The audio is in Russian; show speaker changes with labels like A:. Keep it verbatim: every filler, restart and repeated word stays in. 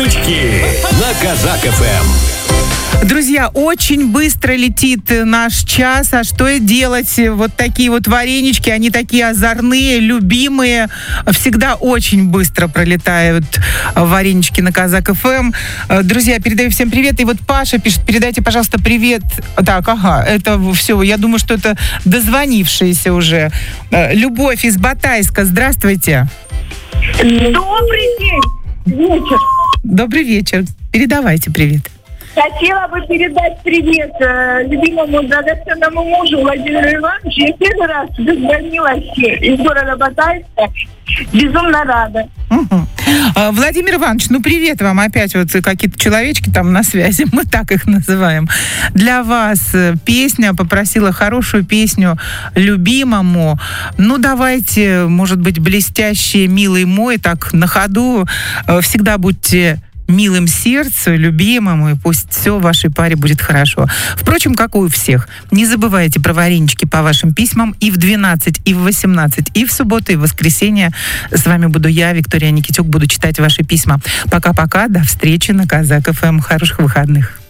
A: Варенички на Казак эф эм.
B: Друзья, очень быстро летит наш час. А что делать? Вот такие вот варенички, они такие озорные, любимые. Всегда очень быстро пролетают варенички на Казак эф эм. Друзья, передаю всем привет. И вот Паша пишет, передайте, пожалуйста, привет. Так, ага, это все. Я думаю, что это дозвонившиеся уже. Любовь из Батайска. Здравствуйте.
C: Добрый день, вечер.
B: Добрый вечер. Передавайте привет.
C: Хотела бы передать привет э, любимому драгоценному мужу Владимиру Ивановичу. Я первый раз дозвонилась из города Батайска. Безумно рада.
B: Угу. А, Владимир Иванович, ну привет вам опять. Вот какие-то человечки там на связи, мы так их называем. Для вас песня, попросила хорошую песню любимому. Ну давайте, может быть, блестящий, милый мой, так на ходу. Всегда будьте милым сердцу, любимому, и пусть все в вашей паре будет хорошо. Впрочем, как и у всех. Не забывайте про варенички по вашим письмам и в двенадцать, и в восемнадцать, и в субботу, и в воскресенье. С вами буду я, Виктория Никитюк, буду читать ваши письма. Пока-пока, до встречи на Казак эф эм. Хороших выходных.